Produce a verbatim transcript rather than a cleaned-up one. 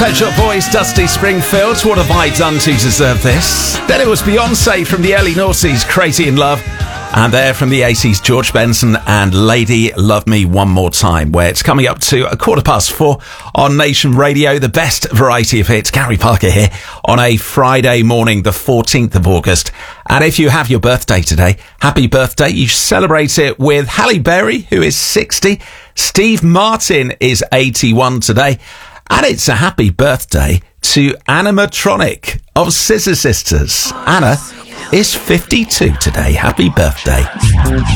Pet Shop Boys, Dusty Springfield. What have I done to deserve this? Then it was Beyonce from the early noughties, Crazy in Love. And there from the eighties, George Benson and Lady Love Me One More Time, where it's coming up to a quarter past four on Nation Radio, the best variety of hits. Gary Parker here on a Friday morning, the fourteenth of August. And if you have your birthday today, happy birthday. You celebrate it with Halle Berry, who is sixty. Steve Martin is eighty-one today. And it's a happy birthday to Animatronic of Scissor Sisters. Anna is fifty-two today. Happy birthday.